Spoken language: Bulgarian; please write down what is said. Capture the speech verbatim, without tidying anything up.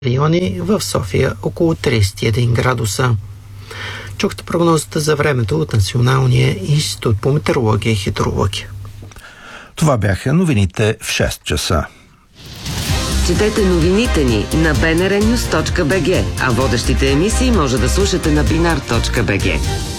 райони, в София около тридесет и един градуса. Чухте прогнозата за времето от Националния институт по метеорология и хидрология. Това бяха новините в шест часа. Четете новините ни на би ен ар нюс точка би джи, а водещите емисии може да слушате на бинар точка би джи.